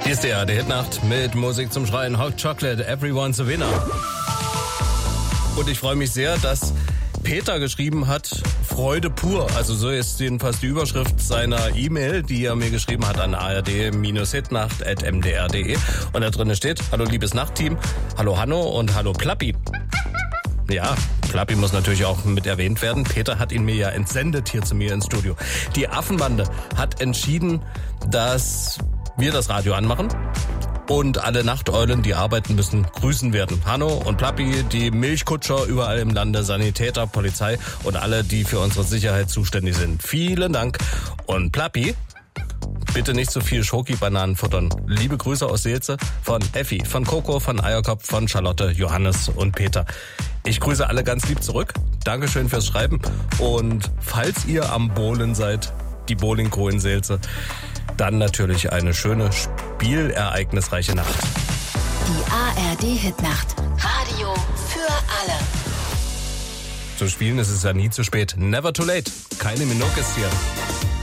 Hier ist der Hitnacht mit Musik zum Schreien. Hot Chocolate, everyone's a winner. Und ich freue mich sehr, dass Peter geschrieben hat, Freude pur. Also so ist jedenfalls die Überschrift seiner E-Mail, die er mir geschrieben hat an ard-hitnacht@mdr.de. Und da drin steht, hallo liebes Nachtteam, hallo Hanno und hallo Plappi. Ja, Plappi muss natürlich auch mit erwähnt werden. Peter hat ihn mir ja entsendet hier zu mir ins Studio. Die Affenbande hat entschieden, dass wir das Radio anmachen und alle Nachteulen, die arbeiten müssen, grüßen werden. Hanno und Plappi, die Milchkutscher überall im Lande, Sanitäter, Polizei und alle, die für unsere Sicherheit zuständig sind. Vielen Dank. Und Plappi, bitte nicht so viel Schoki-Bananen futtern. Liebe Grüße aus Seelze von Effi, von Coco, von Eierkopf, von Charlotte, Johannes und Peter. Ich grüße alle ganz lieb zurück. Dankeschön fürs Schreiben. Und falls ihr am Bowlen seid, die Bowling-Crew in Seelze, dann natürlich eine schöne, spielereignisreiche Nacht. Die ARD-Hitnacht. Radio für alle. Zum Spielen ist es ja nie zu spät. Never too late. Kylie Minogue ist hier.